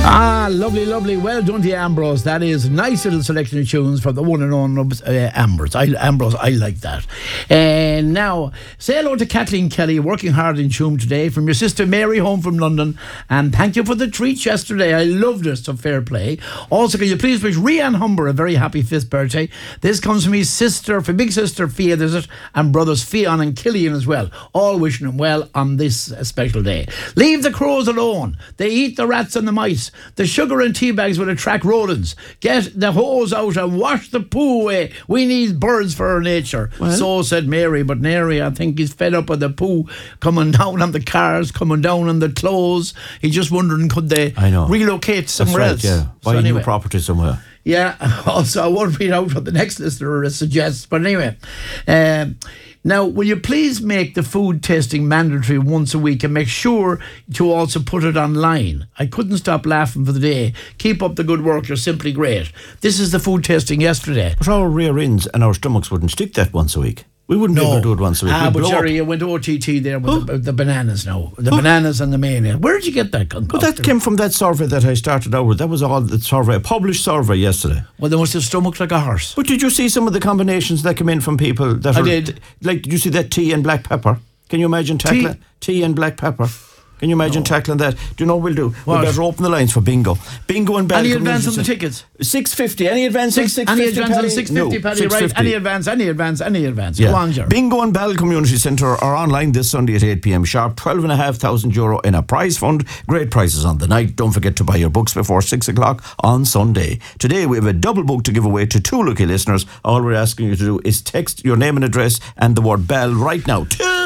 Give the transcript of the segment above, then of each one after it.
Lovely, lovely. Well done to you, Ambrose. That is a nice little selection of tunes from the one and only Ambrose. Ambrose, I like that. And now, say hello to Kathleen Kelly, working hard in Tuam today, from your sister Mary, home from London. And thank you for the treats yesterday. I loved it, so fair play. Also, can you please wish Rianne Humber a very happy 5th birthday? This comes from his sister, for big sister Fia, there's it, and brothers Fionn and Killian as well. All wishing him well on this special day. Leave the crows alone. They eat the rats and the mice. The sugar and tea bags will attract rodents. Get the hose out and wash the poo away. We need birds for our nature. Well, so said Mary, but Mary, I think he's fed up with the poo coming down on the cars, coming down on the clothes. He's just wondering, could they relocate somewhere else? Yeah, buy a new property somewhere. Yeah, also I won't read out what the next listener suggests, but anyway. Now, will you please make the food testing mandatory once a week and make sure to also put it online? I couldn't stop laughing for the day. Keep up the good work, you're simply great. This is the food testing yesterday. But our rear ends and our stomachs wouldn't stick that once a week. We wouldn't be able to do it once a week. But Jerry, you went to OTT there with the bananas now. The bananas and the mayonnaise. Where did you get that concoction? But that came from that survey that I started out with. That was all the survey, a published survey yesterday. Well, they must have stomached like a horse. But did you see some of the combinations that came in from people that I did. Like, did you see that tea and black pepper? Can you imagine tackling tea and black pepper? Can you imagine tackling that? Do you know what we'll do? We'll better open the lines for bingo. Bingo and Bell. Any advance on the tickets? $6.50. Any advance on $6.50? Any advance on $6.50, Paddy, right? Any advance. Yeah. Go on, Jerry. Bingo and Bell Community Centre are online this Sunday at 8 p.m. sharp. €12,500 in a prize fund. Great prizes on the night. Don't forget to buy your books before 6 o'clock on Sunday. Today we have a double book to give away to 2 lucky listeners. All we're asking you to do is text your name and address and the word Bell right now.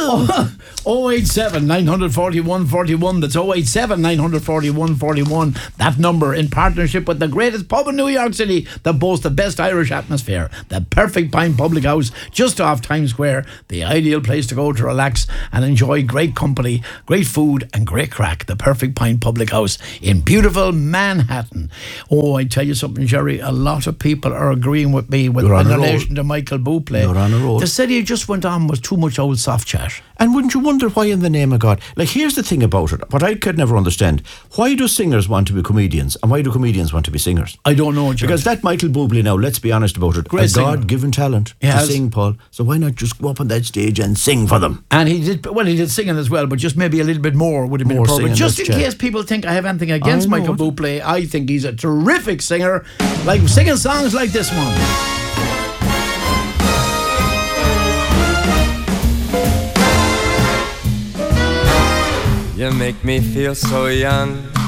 087 941 41. That's 087 941 41. That number, in partnership with the greatest pub in New York City that boasts the best Irish atmosphere, the Perfect Pint Public House just off Times Square, the ideal place to go to relax and enjoy great company, great food and great crack. The Perfect Pint Public House in beautiful Manhattan. Oh, I tell you something, Jerry, a lot of people are agreeing with me in relation to Michael Bublé. You're on a roll. They said he just went on with too much old soft chat. And wouldn't you wonder why, in the name of God? Like, here's the thing about it. What I could never understand. Why do singers want to be comedians? And why do comedians want to be singers? I don't know, George. Because that Michael Bublé now, let's be honest about it, great a God-given talent to sing, Paul. So why not just go up on that stage and sing for them? And he did singing as well, but just maybe a little bit more would have been appropriate. Just in case people think I have anything against Michael Bublé, I think he's a terrific singer, like singing songs like this one. You make me feel so young,